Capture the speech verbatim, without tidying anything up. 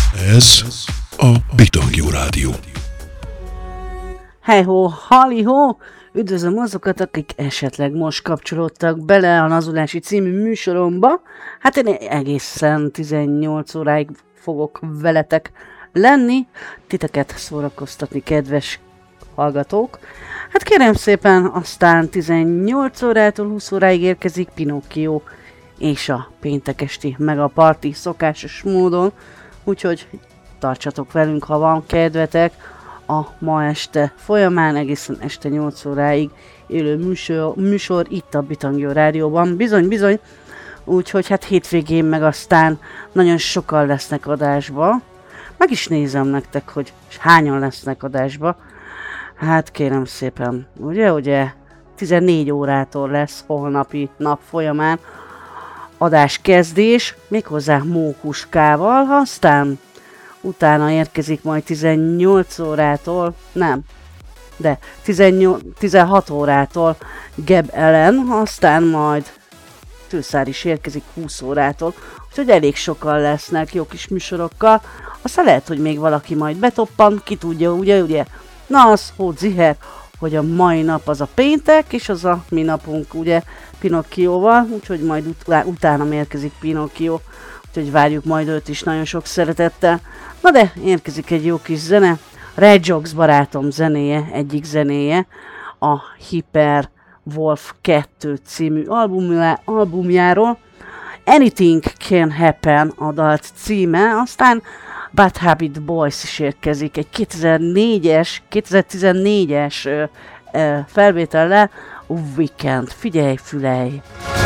Ez a Bitangjó Rádió. Hey-ho, halli-ho! Üdvözlöm azokat, akik esetleg most kapcsolódtak bele a Nazulási című műsoromba. Hát én egészen tizennyolc óráig fogok veletek lenni, titeket szórakoztatni, kedves hallgatók. Hát kérem szépen, aztán tizennyolc órától húsz óráig érkezik Pinocchio és a péntek esti Megaparty szokásos módon, úgyhogy tartsatok velünk, ha van kedvetek a ma este folyamán, egészen este nyolc óráig élő műsor, műsor itt a Bitangjó Rádióban. Bizony, bizony, úgyhogy hát hétvégén meg aztán nagyon sokan lesznek adásba. Meg is nézem nektek, hogy hányan lesznek adásba. Hát kérem szépen, ugye, ugye, tizennégy órától lesz holnapi nap folyamán adáskezdés, méghozzá mókuskával, aztán utána érkezik majd tizennyolc órától, nem, de tizennyolc, tizenhat órától Geb Ellen, aztán majd Tőszár is érkezik húsz órától, úgyhogy elég sokan lesznek jó kis műsorokkal, aztán lehet, hogy még valaki majd betoppan, ki tudja, ugye, ugye, na az, hogy ziher, hogy a mai nap az a péntek, és az a mi napunk, ugye, Pinocchioval, úgyhogy majd ut- utána érkezik Pinocchio, úgyhogy várjuk majd őt is nagyon sok szeretettel. Na de érkezik egy jó kis zene, Red Jogs barátom zenéje, egyik zenéje, a Hyper Wolf kettő című albumjá, albumjáról. Anything Can Happen a dalt címe, aztán Bad Habit Boys is érkezik egy kétezer-négyes, kétezer-tizennégyes ö, ö, felvétellel, Weekend. Figyelj, fülej!